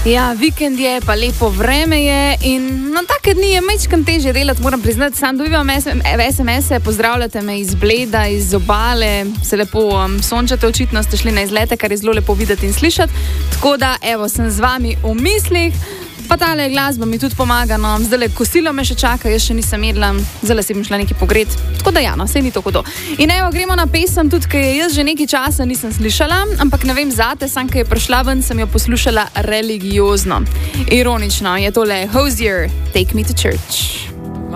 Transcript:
Ja, vikend je, pa lepo vreme je in na take dni je majčkam težje delati, moram priznati. Sam dobivam SMS-e, pozdravljate me iz Bleda, iz obale, se lepo sončate, očitno ste šli na izlete, kar je zelo lepo videti in slišati. Tako da, evo, sem z vami v mislih, pa tale glasba mi tudi pomaga, no, zdajle kosilo me še čaka, jaz še nisem jedla, zdajle si bom šla nekaj pogret. Tako da ja, no, sej ni to hudo. In evo, gremo na pesem, tudi kaj jaz že nekaj časa nisem slišala, ampak ne vem zate, sam kaj je prišla ven, sem jo poslušala religiozno. Ironično je tole Hozier, Take Me to Church.